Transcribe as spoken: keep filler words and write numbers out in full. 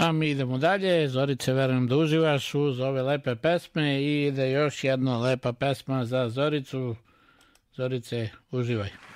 A mi idemo dalje. Zorice, verujem da uživaš uz ove lepe pesme i ide još jedna lepa pesma za Zoricu. Zorice, uživaj.